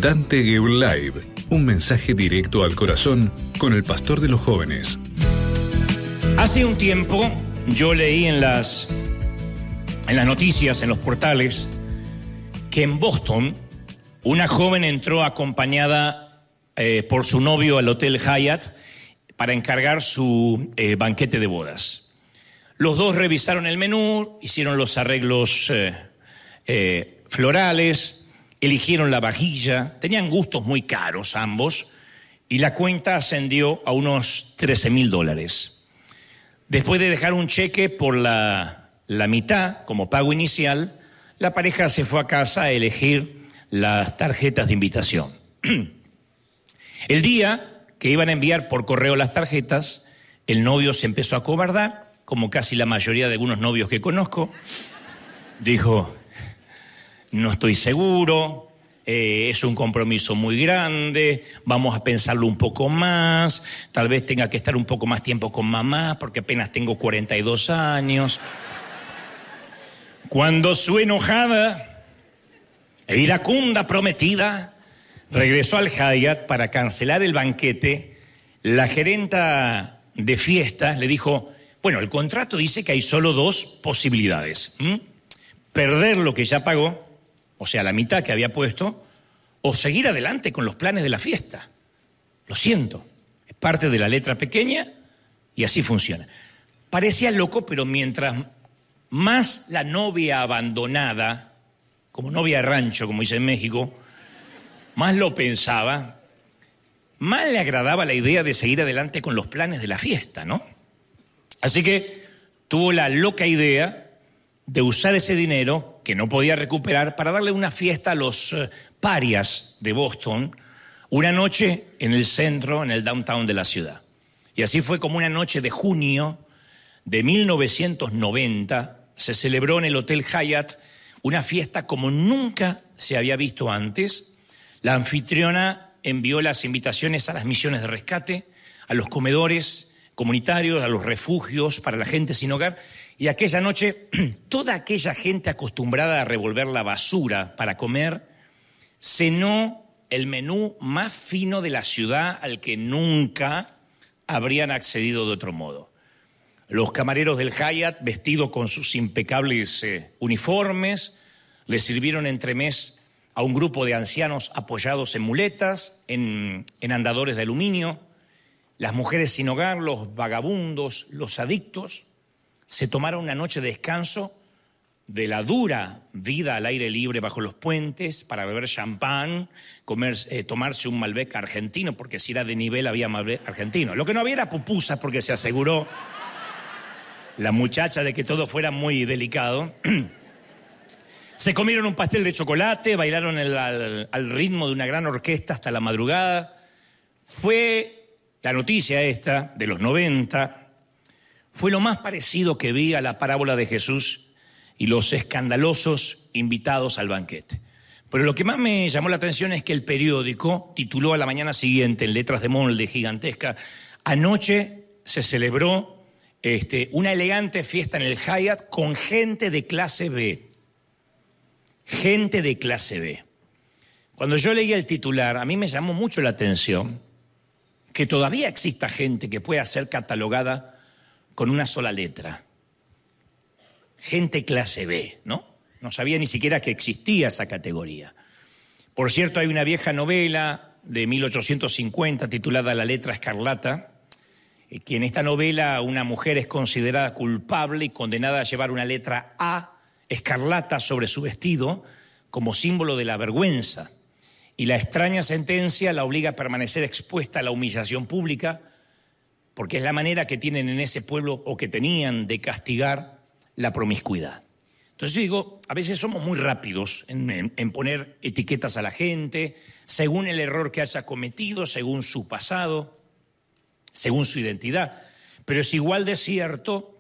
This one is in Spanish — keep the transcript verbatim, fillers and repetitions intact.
Dante Gebel Live, un mensaje directo al corazón con el pastor de los jóvenes. Hace un tiempo yo leí en las, en las noticias, en los portales, que en Boston una joven entró acompañada eh, por su novio al Hotel Hyatt para encargar su eh, banquete de bodas. Los dos revisaron el menú, hicieron los arreglos eh, eh, florales, eligieron la vajilla, tenían gustos muy caros ambos, y la cuenta ascendió a unos trece mil dólares. Después de dejar un cheque por la, la mitad como pago inicial, la pareja se fue a casa a elegir las tarjetas de invitación. El día que iban a enviar por correo las tarjetas, el novio se empezó a acobardar, como casi la mayoría de algunos novios que conozco. Dijo, no estoy seguro, eh, es un compromiso muy grande, vamos a pensarlo un poco más, tal vez tenga que estar un poco más tiempo con mamá, porque apenas tengo cuarenta y dos años. Cuando su enojada e iracunda prometida regresó al Hyatt para cancelar el banquete, la gerenta de fiestas le dijo, bueno, el contrato dice que hay solo dos posibilidades. ¿Mm? Perder lo que ya pagó, o sea, la mitad que había puesto, o seguir adelante con los planes de la fiesta. Lo siento, es parte de la letra pequeña y así funciona. Parecía loco, pero mientras más la novia abandonada, como novia de rancho, como dice en México, más lo pensaba, más le agradaba la idea de seguir adelante con los planes de la fiesta, ¿no? Así que tuvo la loca idea de usar ese dinero que no podía recuperar para darle una fiesta a los uh, parias de Boston, una noche en el centro, en el downtown de la ciudad. Y así fue como una noche de junio de mil novecientos noventa se celebró en el Hotel Hyatt una fiesta como nunca se había visto antes. La anfitriona envió las invitaciones a las misiones de rescate, a los comedores comunitarios, a los refugios para la gente sin hogar. Y aquella noche, toda aquella gente acostumbrada a revolver la basura para comer, cenó el menú más fino de la ciudad al que nunca habrían accedido de otro modo. Los camareros del Hyatt, vestidos con sus impecables eh, uniformes, le sirvieron entremés a un grupo de ancianos apoyados en muletas, en, en andadores de aluminio. Las mujeres sin hogar, los vagabundos, los adictos, se tomaron una noche de descanso de la dura vida al aire libre bajo los puentes para beber champán, comer, eh, tomarse un Malbec argentino, porque si era de nivel había Malbec argentino. Lo que no había era pupusas, porque se aseguró la muchacha de que todo fuera muy delicado. Se comieron un pastel de chocolate, bailaron el, al, al ritmo de una gran orquesta hasta la madrugada. Fue la noticia esta de los noventa, fue lo más parecido que vi a la parábola de Jesús y los escandalosos invitados al banquete. Pero lo que más me llamó la atención es que el periódico tituló a la mañana siguiente, en letras de molde gigantesca, anoche se celebró este, una elegante fiesta en el Hyatt con gente de clase B. Gente de clase B. Cuando yo leí el titular, a mí me llamó mucho la atención que todavía exista gente que pueda ser catalogada con una sola letra. Gente clase B, ¿no? No sabía ni siquiera que existía esa categoría. Por cierto, hay una vieja novela de mil ochocientos cincuenta titulada La letra escarlata, que en esta novela una mujer es considerada culpable y condenada a llevar una letra A escarlata sobre su vestido como símbolo de la vergüenza. Y la extraña sentencia la obliga a permanecer expuesta a la humillación pública, porque es la manera que tienen en ese pueblo, o que tenían, de castigar la promiscuidad. Entonces yo digo, a veces somos muy rápidos en, en, en poner etiquetas a la gente, según el error que haya cometido, según su pasado, según su identidad. Pero es igual de cierto